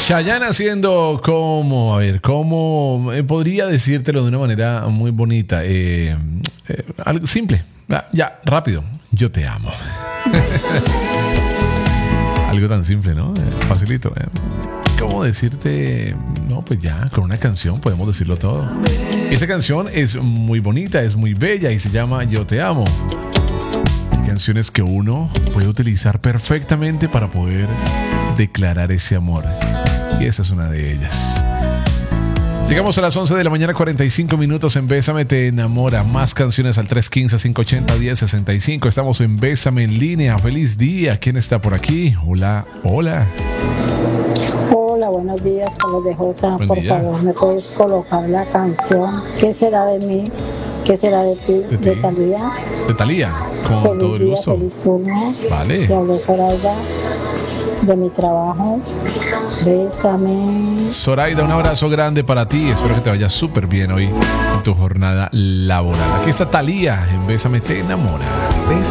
Chayanne haciendo como, a ver, cómo podría decírtelo de una manera muy bonita, algo simple, ya, rápido, yo te amo. Algo tan simple, ¿no? Facilito. ¿Cómo decirte? No, pues ya, con una canción podemos decirlo todo. Esa canción es muy bonita, es muy bella y se llama Yo te amo. Canciones que uno puede utilizar perfectamente para poder declarar ese amor. Y esa es una de ellas. Llegamos a las 11 de la mañana, 45 minutos en Bésame Te Enamora. Más canciones al 315-580-1065. Estamos en Bésame en línea. Feliz día. ¿Quién está por aquí? Hola, hola. Hola, buenos días, Carlos de Jota. Por favor, ¿me puedes colocar la canción ¿Qué será de mí? ¿Qué será de ti? De Thalía. De Thalía, con feliz todo el día, gusto. feliz turno. Vale. Te hablo Zoraida de mi trabajo. Bésame. Zoraida, un abrazo grande para ti. Espero que te vaya súper bien hoy en tu jornada laboral. Aquí está Thalía en Bésame Te Enamora. Bésame.